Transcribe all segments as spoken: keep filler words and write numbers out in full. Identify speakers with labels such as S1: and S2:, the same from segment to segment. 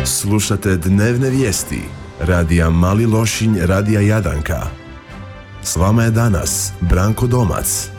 S1: Slušate dnevne vijesti radija Mali Lošinj, radija Jadanka. S vama je danas Branko Domac.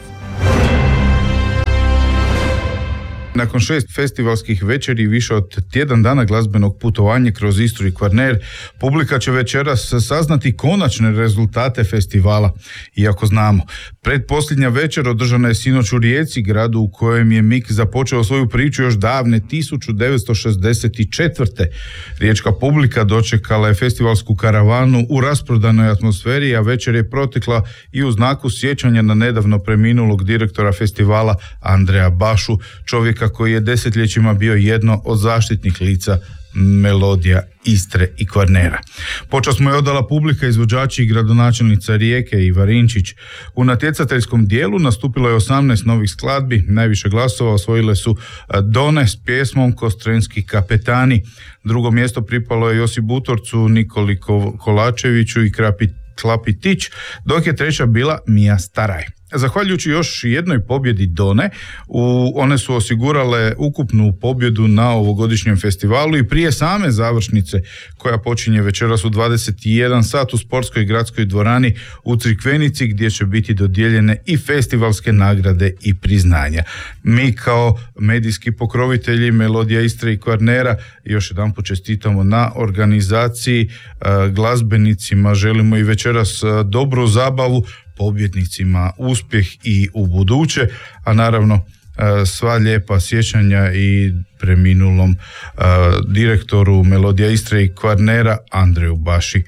S2: Nakon šest festivalskih večeri i više od tjedan dana glazbenog putovanja kroz Istru i Kvarner, publika će večeras saznati konačne rezultate festivala. Iako znamo, pretposljednja večer održana je sinoć u Rijeci, gradu u kojem je Mik započeo svoju priču još davne tisuću devetsto šezdeset četvrte. Riječka publika dočekala je festivalsku karavanu u rasprodanoj atmosferi, a večer je protekla i u znaku sjećanja na nedavno preminulog direktora festivala Andreja Bašu, čovjeka koji je desetljećima bio jedno od zaštitnih lica melodija Istre i Kvarnera. Počast mu je odala publika, izvođači i gradonačelnica Rijeke Iva Rinčić. U natjecateljskom dijelu nastupilo je osamnaest novih skladbi, najviše glasova osvojile su Done s pjesmom Kostrenski kapetani. Drugo mjesto pripalo je Josip Butorcu, Nikoli Kolačeviću i Krapi Klapitić, dok je treća bila Mija Staraj. Zahvaljujući još jednoj pobjedi Done, u, one su osigurale ukupnu pobjedu na ovogodišnjem festivalu i prije same završnice, koja počinje večeras u dvadeset jedan sat u sportskoj gradskoj dvorani u Crikvenici, gdje će biti dodijeljene i festivalske nagrade i priznanja. Mi kao medijski pokrovitelji melodija Istre i Kvarnera još jedanput čestitamo na organizaciji, glazbenicima želimo i večeras dobru zabavu, pobjednicima uspjeh i u buduće, a naravno sva lijepa sjećanja i preminulom uh, direktoru melodija Istre i Kvarnera Andreju Baši.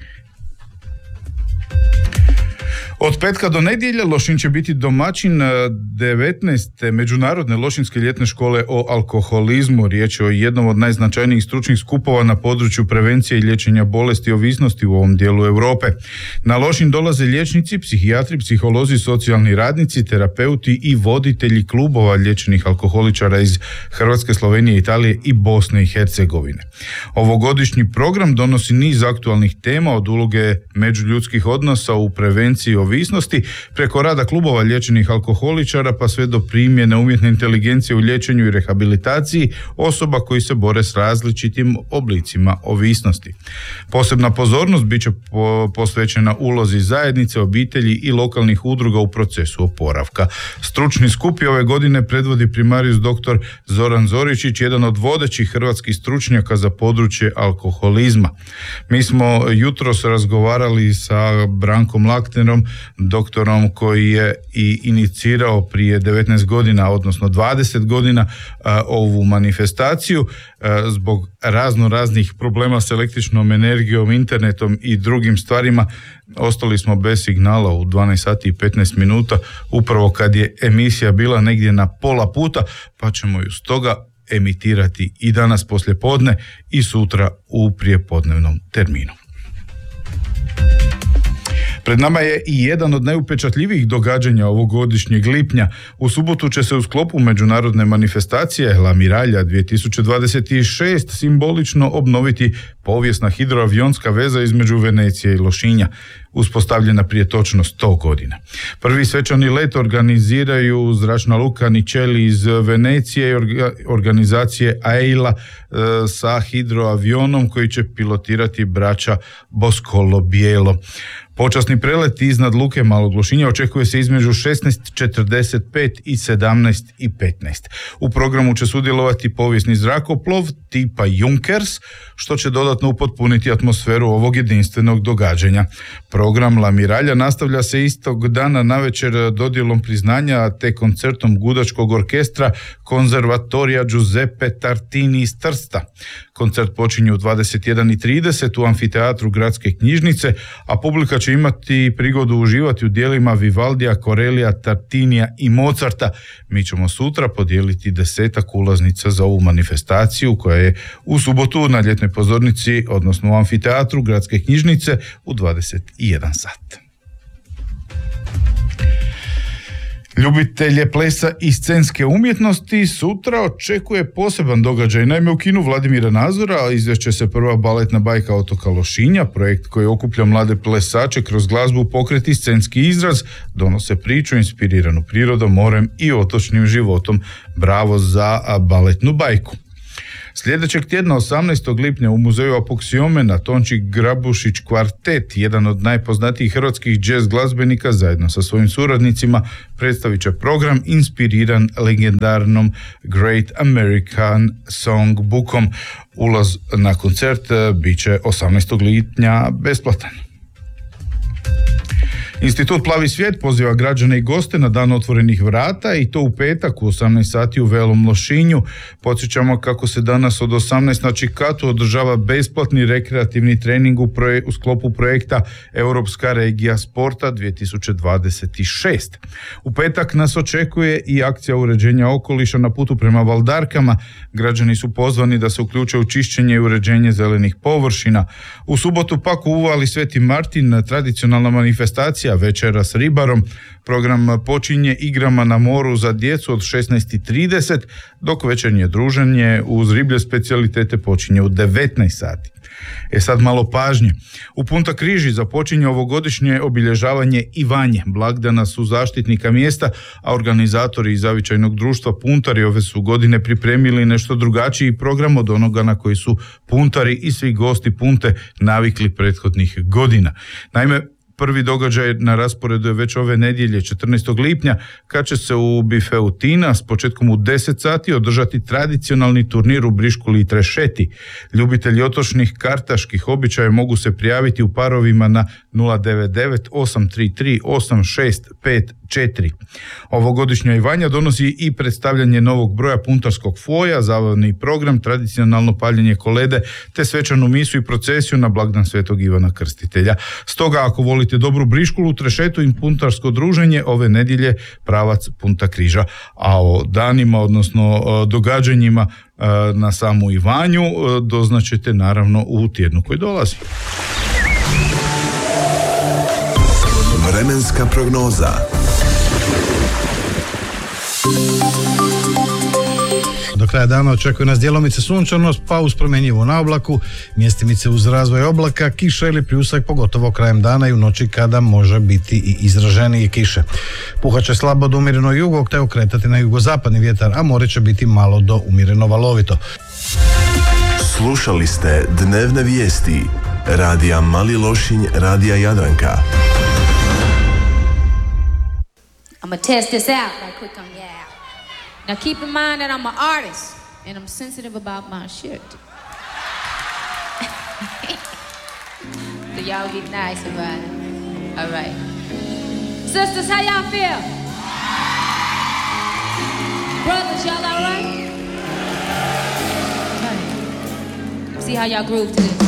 S2: Od petka do nedjelje Lošinj će biti domaćin devetnaeste Međunarodne lošinjske ljetne škole o alkoholizmu. Riječ je o jednom od najznačajnijih stručnih skupova na području prevencije i liječenja bolesti i ovisnosti u ovom dijelu Europe. Na Lošinj dolaze liječnici, psihijatri, psiholozi, socijalni radnici, terapeuti i voditelji klubova liječenih alkoholičara iz Hrvatske, Slovenije, Italije i Bosne i Hercegovine. Ovogodišnji program donosi niz aktualnih tema, od uloge međuljudskih odnosa u prevenciji ovisnosti, preko rada klubova liječenih alkoholičara pa sve do primjene umjetne inteligencije u liječenju i rehabilitaciji osoba koji se bore s različitim oblicima ovisnosti. Posebna pozornost bit će po, posvećena ulozi zajednice, obitelji i lokalnih udruga u procesu oporavka. Stručni skup ove godine predvodi primarijus doktor Zoran Zoričić, jedan od vodećih hrvatskih stručnjaka za područje alkoholizma. Mi smo jutros razgovarali sa Brankom Laknerom, doktorom koji je i inicirao prije devetnaest godina, odnosno dvadeset godina, a, ovu manifestaciju. A, zbog razno raznih problema s električnom energijom, internetom i drugim stvarima ostali smo bez signala u dvanaest sati i petnaest minuta, upravo kad je emisija bila negdje na pola puta, pa ćemo ju stoga emitirati i danas poslijepodne i sutra u prijepodnevnom terminu. Pred nama je i jedan od najupečatljivijih događanja ovogodišnjeg lipnja. U subotu će se u sklopu međunarodne manifestacije La Miraglia dvije tisuće dvadeset šest simbolično obnoviti povijesna hidroavionska veza između Venecije i Lošinja, uspostavljena prije točno sto godina. Prvi svečani let organiziraju zračna luka Ničeli iz Venecije i orga, organizacije AEILA e, sa hidroavionom koji će pilotirati braća Boscolo Bijelo. Počasni prelet iznad luke Malog Lošinja očekuje se između šesnaest četrdeset pet i sedamnaest petnaest. U programu će sudjelovati povijesni zrakoplov tipa Junkers, što će dodatno upotpuniti atmosferu ovog jedinstvenog događanja. Program La Miraglia nastavlja se istog dana navečer dodjelom priznanja te koncertom gudačkog orkestra Konzervatorija Giuseppe Tartini iz Trsta. Koncert počinje u dvadeset jedan i trideset u amfiteatru Gradske knjižnice, a publika će imati prigodu uživati u djelima Vivaldija, Corellija, Tartinija i Mozarta. Mi ćemo sutra podijeliti desetak ulaznica za ovu manifestaciju koja je u subotu na ljetnoj pozornici, odnosno u amfiteatru Gradske knjižnice u dvadeset jedan sat. Ljubitelje plesa i scenske umjetnosti sutra očekuje poseban događaj. Naime, u kinu Vladimira Nazora izvešće se prva baletna bajka otoka Lošinja, projekt koji okuplja mlade plesače kroz glazbu, pokret i scenski izraz, donose priču inspiriranu prirodom, morem i otočnim životom. Bravo za baletnu bajku. Sljedećeg tjedna, osamnaestog lipnja, u muzeju Apoksiomena Tonči Grabušić kvartet, jedan od najpoznatijih hrvatskih jazz glazbenika, zajedno sa svojim suradnicima predstavit će program inspiriran legendarnom Great American Songbookom. Ulaz na koncert bit će osamnaestog lipnja besplatan. Institut Plavi svijet poziva građane i goste na dan otvorenih vrata i to u petak u osamnaest sati u Velom Lošinju. Podsjećamo kako se danas od osamnaest na Čikatu održava besplatni rekreativni trening u, proje, u sklopu projekta Europska regija sporta dvije tisuće dvadeset šest. U petak nas očekuje i akcija uređenja okoliša na putu prema Valdarkama. Građani su pozvani da se uključe u čišćenje i uređenje zelenih površina. U subotu pak u Uvali Sveti Martin tradicionalna manifestacija Večera s ribarom. Program počinje igrama na moru za djecu od šesnaest i trideset, dok večernje druženje uz riblje specijalitete počinje u devetnaest sati. E sad malo pažnje. U Punta Križi započinje ovogodišnje obilježavanje Ivanje. Blagdana su zaštitnika mjesta, a organizatori iz zavičajnog društva Puntari ove su godine pripremili nešto drugačiji program od onoga na koji su puntari i svi gosti Punte navikli prethodnih godina. Naime, prvi događaj na rasporedu je već ove nedjelje četrnaestog lipnja, kad će se u bifeu Tina s početkom u deset sati održati tradicionalni turnir u briškuli i trešeti. Ljubitelji otočnih kartaških običaja mogu se prijaviti u parovima na nula devet devet osam tri tri osam šest pet četiri. Ovogodišnja Ivanja donosi i predstavljanje novog broja puntarskog foja, zabavni program, tradicionalno paljenje kolede te svečanu misu i procesiju na blagdan Svetog Ivana Krstitelja. Stoga, ako volite dobru briškulu, trešetu i puntarsko druženje, ove nedjelje pravac Punta Križa. A o danima, odnosno događanjima na samu Ivanju doznaćete naravno u tjednu koji dolazi.
S1: Vremenska prognoza.
S3: Do kraja dana očekuje nas djelomice sunčanost, pa uz promjenjivu na oblaku, mjestimice uz razvoj oblaka, kiša ili pljusak, pogotovo krajem dana i u noći kada može biti i izraženije kiše. Puhat će slabo do umjereno jugog te okretati na jugozapadni vjetar, a more će biti malo do umjereno valovito.
S1: Slušali ste dnevne vijesti radija Mali Lošinj, radija Jadranka.
S4: I'm gonna test this out right quick on yeah. Now keep in mind that I'm an artist and I'm sensitive about my shirt. So y'all get nice about it. All right. Sisters, how y'all feel? Brothers, y'all all right? All right. See how y'all groove to this.